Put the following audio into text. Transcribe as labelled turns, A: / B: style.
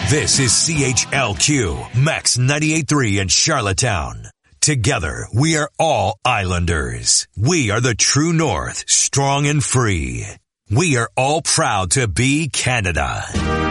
A: This is CHLQ Max 98.3 in Charlottetown. Together, we are all Islanders. We are the true north, strong and free. We are all proud to be Canada.